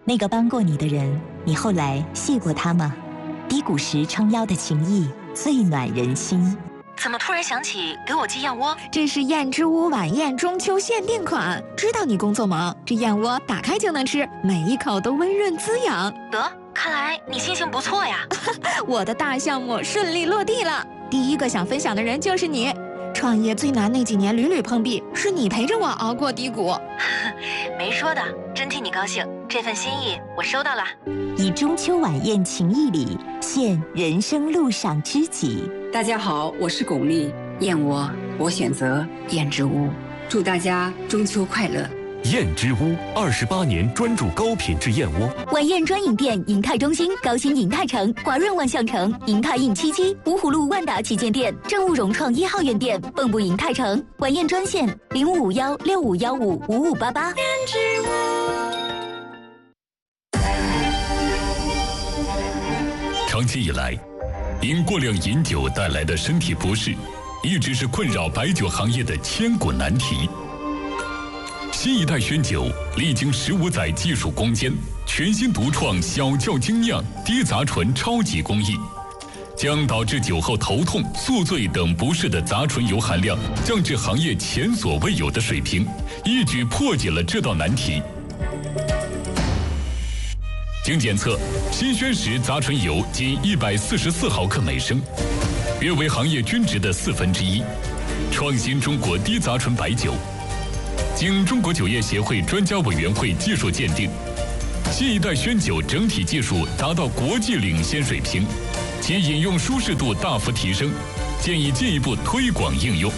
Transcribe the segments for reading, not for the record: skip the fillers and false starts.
那个帮过你的人，你后来谢过他吗？低谷时撑腰的情谊，最暖人心。 怎么突然想起给我寄燕窝？ 这是燕之屋晚宴中秋限定款，知道你工作忙，这燕窝打开就能吃，每一口都温润滋养。 得，看来你心情不错呀。 我的大项目顺利落地了，第一个想分享的人就是你。创业最难那几年屡屡碰壁，是你陪着我熬过低谷。 没说的，真替你高兴，这份心意我收到了。 以中秋晚宴情谊礼，献人生路上知己。 大家好，我是巩俐，燕窝我选择燕之屋，祝大家中秋快乐。 燕之屋28年专注高品质燕窝。 晚宴专营店：银泰中心、高新银泰城、华润万象城、银泰印77、芜湖路万达旗舰店、政务融创1号院店、蚌埠银泰城。晚宴专线0551651588。 燕之屋。 长期以来，因过量饮酒带来的身体不适，一直是困扰白酒行业的千古难题。新一代轩酒历经15载技术攻坚，全新独创小窖精酿低杂醇超级工艺，将导致酒后头痛、宿醉等不适的杂醇油含量降至行业前所未有的水平，一举破解了这道难题。经检测，新轩石杂醇油仅144毫克每升，约为行业均值的1/4，创新中国低杂醇白酒。经中国酒业协会专家委员会技术鉴定，新一代轩酒整体技术达到国际领先水平，其饮用舒适度大幅提升，建议进一步推广应用。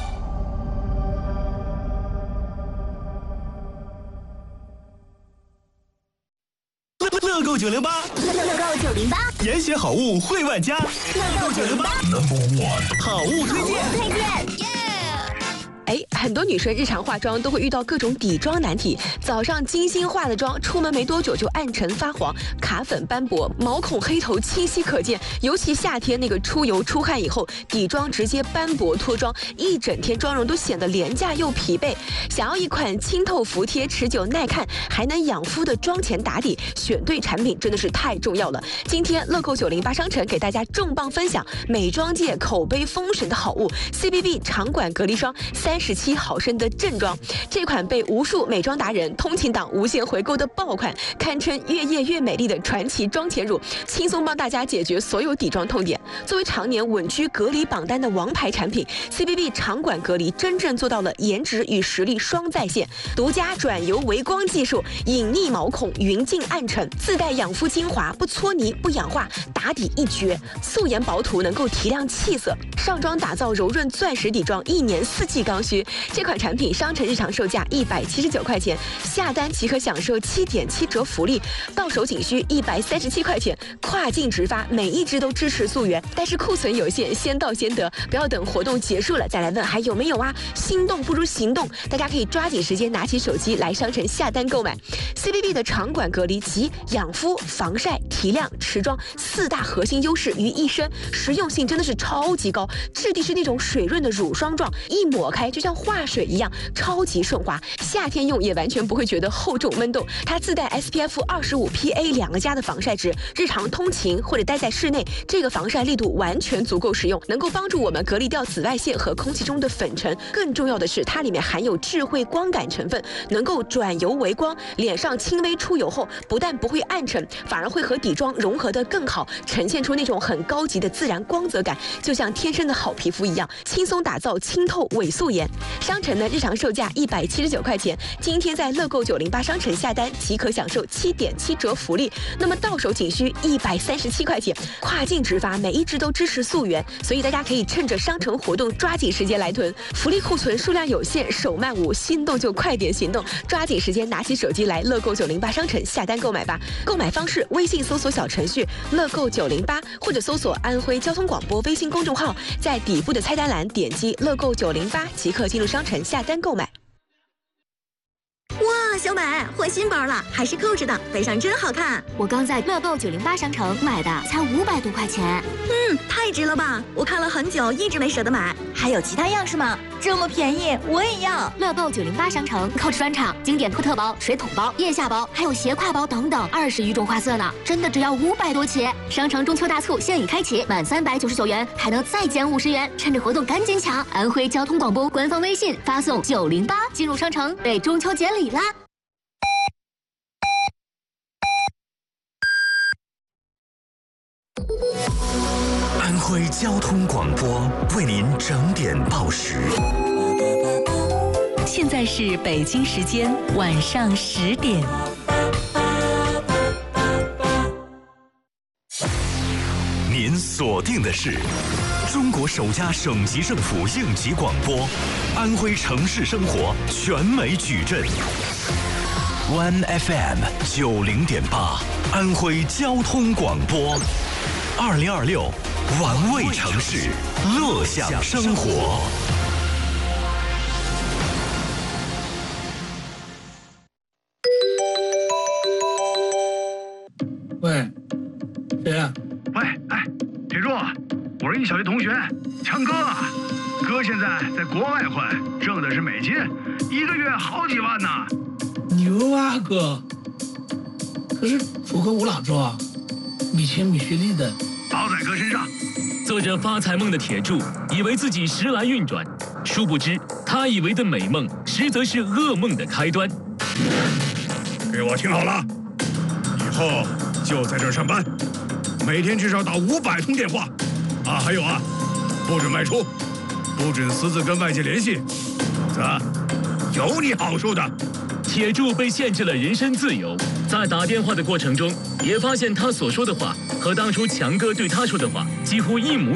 乐购908， 乐购908， 严选好物惠万家。乐购908 ，Number 1，好物推荐。 很多女生日常化妆都会遇到各种底妆难题，早上精心化的妆，出门没多久就暗沉发黄、卡粉斑驳、毛孔黑头清晰可见。尤其夏天那个出油出汗以后，底妆直接斑驳脱妆，一整天妆容都显得廉价又疲惫。想要一款清透服帖、持久耐看，还能养肤的妆前打底，选对产品真的是太重要了。今天乐购908商城给大家重磅分享美妆界口碑封神的好物 CBB 长管隔离霜37毫升的正装，这款被无数美妆达人、通勤党无限回购的爆款，堪称越夜越美丽的传奇妆前乳，轻松帮大家解决所有底妆痛点。作为常年稳居隔离榜单的王牌产品 ，CBB 长管隔离真正做到了颜值与实力双在线，独家转油微光技术，隐匿毛孔，匀净暗沉，自带养肤精华，不搓泥不氧化，打底一绝，素颜薄涂能够提亮气色，上妆打造柔润钻石底妆，1年4季刚需。这款产品商城日常售价179块钱，下单即可享受7.7折福利，到手仅需137块钱，跨境直发，每一支都支持溯源，但是库存有限，先到先得，不要等活动结束了再来问还有没有啊！心动不如行动，大家可以抓紧时间拿起手机来商城下单购买。CBB 的长管隔离集养肤、防晒、提亮、持妆4大核心优势于一身，实用性真的是超级高，质地是那种水润的乳霜状，一抹开就像化水一样，超级顺滑，夏天用也完全不会觉得厚重闷动。它自带 SPF25 PA2个加的防晒值，日常通勤或者待在室内，这个防晒力度完全足够实用，能够帮助我们隔离掉紫外线和空气中的粉尘。更重要的是，它里面含有智慧光感成分，能够转油为光，脸上轻微出油后，不但不会暗沉，反而会和底妆融合得更好，呈现出那种很高级的自然光泽感，就像天生的好皮肤一样，轻松打造清透伪素颜。商城的日常售价179块钱，今天在乐购908商城下单即可享受7.7折福利，那么到手仅需137块钱，跨境直发，每一支都支持溯源，所以大家可以趁着商城活动抓紧时间来囤，福利库存数量有限，手慢无，心动就快点行动，抓紧时间拿起手机来乐购908商城下单购买吧。购买方式：微信搜索小程序乐购908，或者搜索安徽交通广播微信公众号，在底部的菜单栏点击乐购908即可进入商城下单购买。 哇，小满， 换新包了，还是扣着的，背上真好看。我刚在乐购908商城买的，才500多块钱。太值了吧！我看了很久，一直没舍得买。还有其他样式吗？这么便宜，我也要。乐购908商城 Coach 专场经典托特包、水桶包、腋下包，还有斜挎包等等，20余种花色呢，真的只要500多起。商城中秋大促现已开启，满399元还能再减50元，趁着活动赶紧抢！安徽交通广播官方微信发送908进入商城，备中秋节礼啦！ 安徽交通广播为您整点报时。 现在是北京时间晚上10点。 您锁定的是中国首家省级政府应急广播，安徽城市生活全美矩阵。One FM 90.8，安徽交通广播，2026玩味城市，乐享生活。 喂，谁呀？ 喂，铁柱，我是你小学同学强哥啊。哥现在在国外混，挣的是美金，1个月好几万呢。 牛啊哥！可是符合我哪做啊？米钱米学历的， 包在哥身上。 做着发财梦的铁柱，以为自己时来运转，殊不知他以为的美梦，实则是噩梦的开端。 给我听好了，以后就在这儿上班，每天至少打500通电话，还有不准外出，不准私自跟外界联系，有你好处的。 铁柱被限制了人身自由，在打电话的过程中，也发现他所说的话和当初强哥对他说的话几乎一模